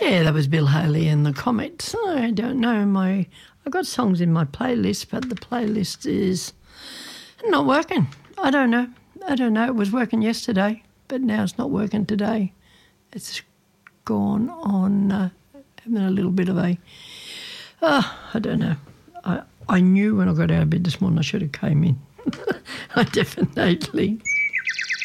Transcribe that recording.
Yeah, that was Bill Haley and the Comets. I don't know. I got songs in my playlist, but the playlist is not working. I don't know. It was working yesterday, but now it's not working today. It's gone on having a little bit of a... I don't know. I knew when I got out of bed this morning I should have came in. I definitely